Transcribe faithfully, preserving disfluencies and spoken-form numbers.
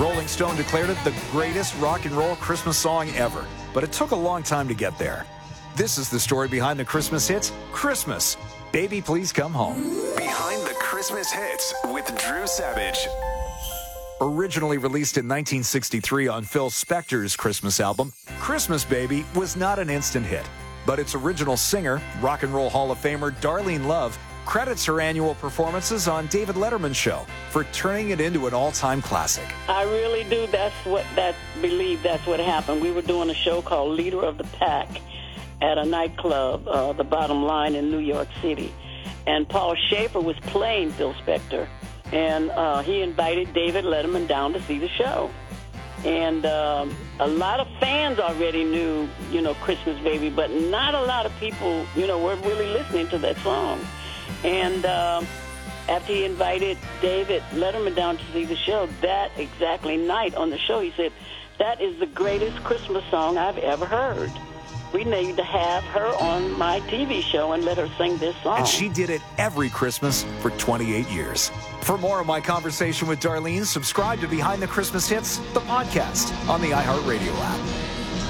Rolling Stone declared it the greatest rock and roll Christmas song ever, but it took a long time to get there. This is the story behind the Christmas hits, Christmas. Baby, Please Come Home. Behind the Christmas hits with Drew Savage. Originally released in nineteen sixty-three on Phil Spector's Christmas album, Christmas Baby was not an instant hit, but its original singer, Rock and Roll Hall of Famer Darlene Love, credits her annual performances on David Letterman's show for turning it into an all-time classic. I really do. That's what that believe that's what happened. We were doing a show called Leader of the Pack at a nightclub, uh, The Bottom Line in New York City, and Paul Schaefer was playing Phil Spector. And uh, he invited David Letterman down to see the show. And um, a lot of fans already knew, you know, Christmas Baby, but not a lot of people, you know, were really listening to that song. And uh, after he invited David Letterman down to see the show, that exactly night on the show, he said, "That is the greatest Christmas song I've ever heard. We need to have her on my T V show and let her sing this song." And she did it every Christmas for twenty-eight years. For more of my conversation with Darlene, subscribe to Behind the Christmas Hits, the podcast, on the iHeartRadio app.